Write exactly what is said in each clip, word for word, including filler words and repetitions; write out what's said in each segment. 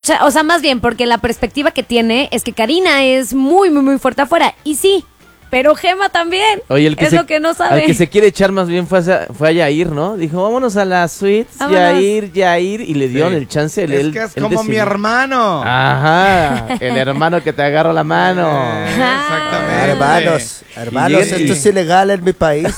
sea, o sea, más bien porque la perspectiva que tiene es que Karina es muy, muy, muy fuerte afuera. Y sí, pero Gema también. Oye, el que es se, lo que no sabe. El que se quiere echar más bien fue a, fue a Yair, ¿no? Dijo, vámonos a la suite, Vámonos. Yair, Yair, y le dieron Sí. el chance. Es él, que es él como mi decidió. hermano. Ajá, el hermano que te agarró la mano. Eh, exactamente. Hermanos, hermanos, Y- esto es ilegal en mi país.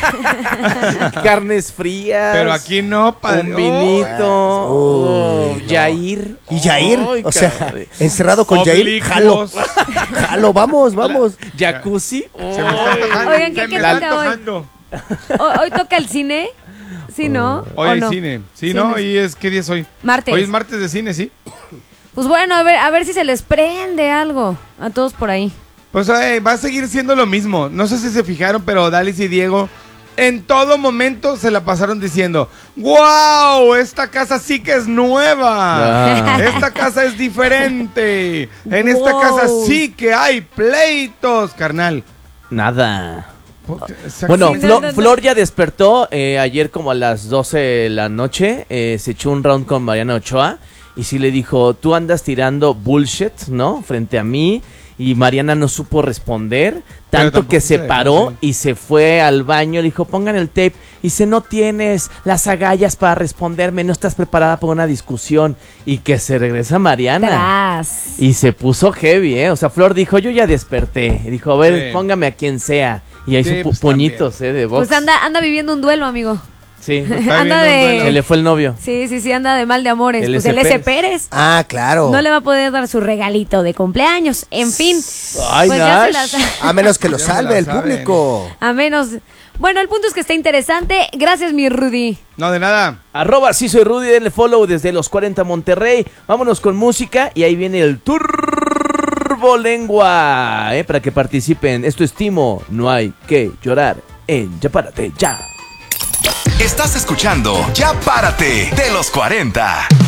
Carnes frías. Pero aquí no, padre. Un vinito. Oh, oh, Yair. ¿Y Jair? Ay, O sea, caray. encerrado con Jair. Jalo, Oblicuos. jalo, vamos, vamos. Jacuzzi. Se me está Ay. antojando, Oigan, ¿qué- se qué me está toca hoy? antojando. ¿Hoy, hoy toca el cine? ¿Sí, no? Hoy ¿O hay no? cine. Sí, Sí, ¿no? no. ¿Y es qué día es hoy? Martes. Hoy es martes de cine, ¿sí? Pues bueno, a ver, a ver si se les prende algo a todos por ahí. Pues eh, va a seguir siendo lo mismo. No sé si se fijaron, pero Dalis y Diego en todo momento se la pasaron diciendo, ¡wow! Esta casa sí que es nueva. Ah. Esta casa es diferente. En esta Wow. casa sí que hay pleitos, carnal. Nada. Exacto. Bueno, Sí, Flo- no, no, no. Flor ya despertó eh, ayer como a las doce de la noche. eh, se echó un round con Mariana Ochoa. Y sí le dijo, tú andas tirando bullshit, ¿no? Frente a mí. Y Mariana no supo responder. Tanto tampoco que se se- paró sí. y se fue al baño. Le dijo, pongan el tape. Y dice, no tienes las agallas para responderme. No estás preparada para una discusión. Y que se regresa Mariana. Tras. Y se puso heavy, ¿eh? O sea, Flor dijo, yo ya desperté. Y dijo, a ver, Sí. póngame a quien sea. Y ahí Sí, hizo pu- pues, puñitos, ¿eh? De box. Pues anda, anda viviendo un duelo, amigo. Sí. Está anda viendo un de- duelo. Se le fue el novio. Sí, sí, sí, anda de mal de amores. El pues S. el S. Pérez. Pérez. Ah, claro. No le va a poder dar su regalito de cumpleaños. En fin. Ay, pues ya se Nash. las... A menos que lo Ya me salve la el saben. público. A menos... Bueno, el punto es que está interesante. Gracias, mi Rudy. No, de nada. Arroba, sí soy Rudy, denle follow desde los cuarenta Monterrey. Vámonos con música y ahí viene el Turbolengua, ¿eh? Para que participen. Esto es Timo, no hay que llorar en Ya Párate, ya. Estás escuchando Ya Párate de los cuarenta.